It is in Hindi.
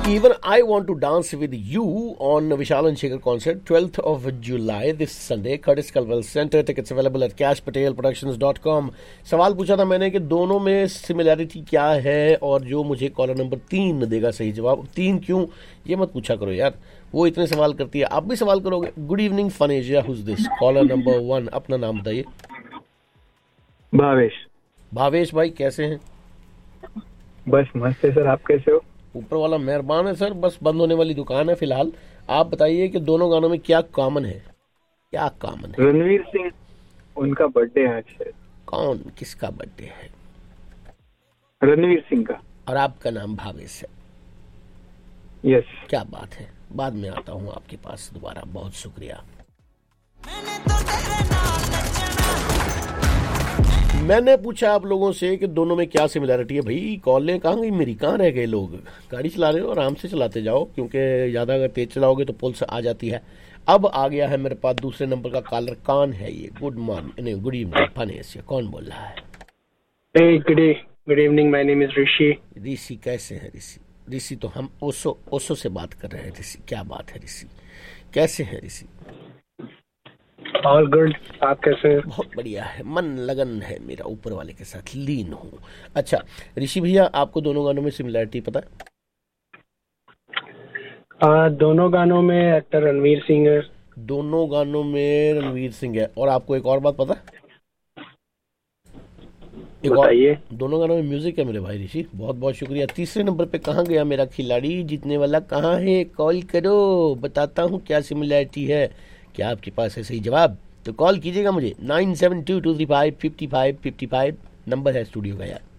Even I want to dance with you on Vishal and Shekhar concert, 12th of July, this Sunday, Curtis Culwell Center. Tickets available at cashpatelproductions.com. सवाल पूछा था मैंने कि दोनों में सिमिलैरिटी क्या है, और जो मुझे कॉलर नंबर 3 देगा सही जवाब. 3 क्यों, ये मत पूछा करो यार, वो इतने सवाल करती है, आप भी सवाल करोगे. Good evening फनेजिया, who's this? Collar number 1, अपना नाम बताइए. भावेश. भावेश भाई कैसे हैं? बस मस्त है सर, आप कैसे हो? ऊपर वाला मेहरबान है सर, बस बंद होने वाली दुकान है फिलहाल. आप बताइए कि दोनों गानों में क्या कॉमन है? क्या कॉमन है? रणवीर सिंह, उनका बर्थडे आज है. कौन, किसका बर्थडे है? रणवीर सिंह का. और आपका नाम भावेश है? यस. क्या बात है, बाद में आता हूँ आपके पास दोबारा. बहुत शुक्रिया. मैंने पूछा आप लोगों से कि दोनों में क्या सिमिलैरिटी है. भाई कॉलें कहाँ गई मेरी, कहाँ रह गए लोग? गाड़ी चला रहे हो, आराम से चलाते जाओ, क्योंकि ज़्यादा अगर तेज चलाओगे तो पुलिस आ जाती है. अब आ गया है मेरे पास दूसरे नंबर का कॉलर. कौन है ये? गुड मॉर्निंग, गुड इवनिंग फनेस, कौन बोल रहा है? Good evening, my name is ऋषि. ऋषि कैसे है ऋषि? ऋषि तो हम ओसो से बात कर रहे हैं. ऋषि क्या बात है ऋषि, कैसे है ऋषि? ऑल गुड, आप कैसे हैं? बहुत बढ़िया है, मन लगन है मेरा, ऊपर वाले के साथ लीन हूँ. अच्छा ऋषि भैया, आपको दोनों गानों में सिमिलैरिटी पता है? दोनों गानों में एक्टर रणवीर सिंह है. दोनों गानों में रणवीर सिंह है. और आपको एक और बात पता है? बताइए. दोनों गानों में म्यूजिक है मेरे भाई ऋषि. बहुत बहुत शुक्रिया. तीसरे नंबर पे कहाँ गया मेरा खिलाड़ी? जीतने वाला कहाँ है? कॉल करो, बताता हूँ क्या सिमिलैरिटी है. क्या आपके पास है सही जवाब? तो कॉल कीजिएगा मुझे 9722355555. नंबर है स्टूडियो का यार.